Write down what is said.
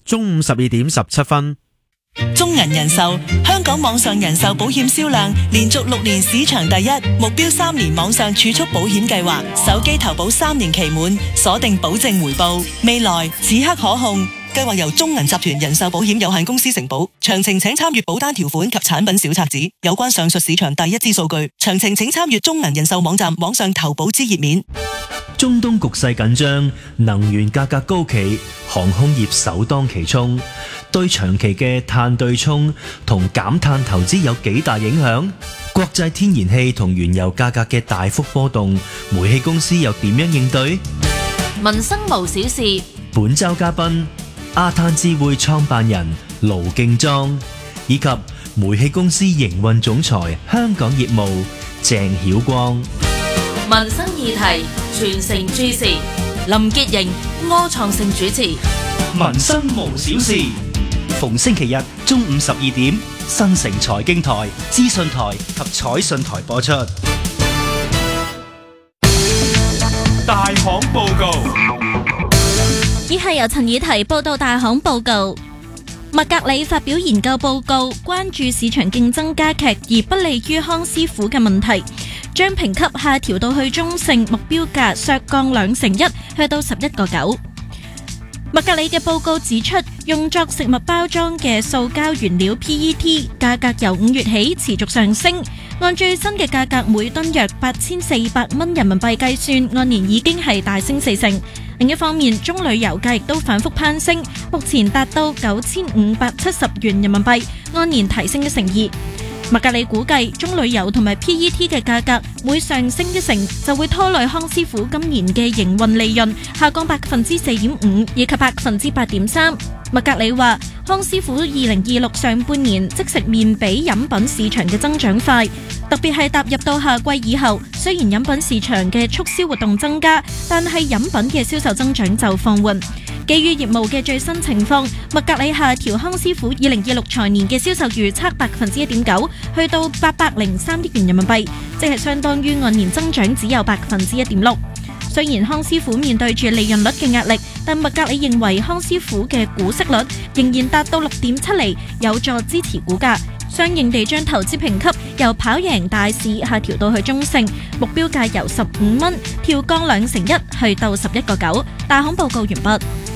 中午12:17。 中銀人壽香港網上人壽保險銷量連續6年市場第一，目標3年網上儲蓄保險計劃，手機投保3年期滿，鎖定保證回報，未來此刻可控。計劃由中銀集團人壽保險有限公司承保，詳情請參閱保單條款及產品小冊子。有關上述市場第一支數據，詳情請參閱中銀人壽網站網上投保之頁面。 中東局勢緊張，能源價格高企，航空業首當其衝。對長期嘅碳對沖同減碳投資有幾大影響？國際天然氣同原油價格嘅大幅波動，煤氣公司又點樣應對？ 民生無小事。 本週嘉賓阿碳智慧創辦人盧敬莊，以及煤氣公司營運總裁香港業務鄭曉光。 民生議題全城注視，林潔瑩、柯創盛主持。 民生無小事，逢星期日中午12點，新城財經台、資訊台及彩訊台播出。 大行報告。 以下由陳以提報道大行報告。麥格里發表研究報告，關注市場競爭加劇而不利於康師傅嘅問題，將評級下調到去中性，目標價削降2%，去到11.9%。麥格里嘅報告指出，用作食物包裝嘅塑膠原料 PET 價格由5月起持續上升，按最新嘅價格每噸約8400蚊人民幣計算，按年已經係大升40%。另一方面，中旅油價亦都反覆攀升，目前達到9570元人民幣，按年提升1%。麥格里估計，中旅油同埋 PET 嘅價格每上升1%，就會拖累康師傅今年嘅營運利潤下降4.5%以及8.3%。麥格里話，康師傅2026上半年即食麵比飲品市場嘅增長快，特別係踏入到夏季以後，雖然飲品市場嘅促銷活動增加，但係飲品嘅銷售增長就放緩。基於業務嘅最新情況，麥格里下調康師傅2026財年嘅銷售預測1.9%，去到803億元人民幣，即係相當於按年增長只有1.6%。雖然康師傅面對住利潤率嘅壓力，但麥格里認為康師傅嘅股息率仍然達到6.7厘，有助支持股價。相應地將投資評級由跑贏大市下調到去中性，目標價由15蚊調降2%，去到11.9%。大行報告完畢。